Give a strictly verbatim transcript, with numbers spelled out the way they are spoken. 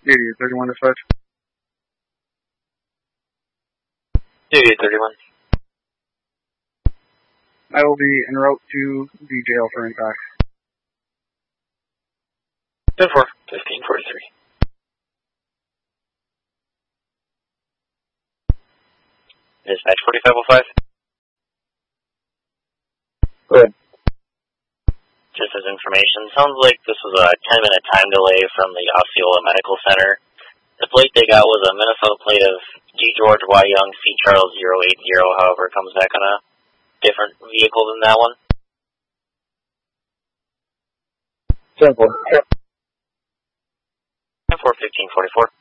Idiot thirty-one dispatch. Idiot thirty-one. I will be en route to the jail for impact. ten four, fifteen forty-three. Dispatch forty-five oh five. Go ahead. Just as information, sounds like this was a ten minute time delay from the Osceola Medical Center. The plate they got was a Minnesota plate of G. George Y. Young C. Charles zero eight zero, however, it comes back on a different vehicle than that one. ten four. ten four, fifteen forty-four.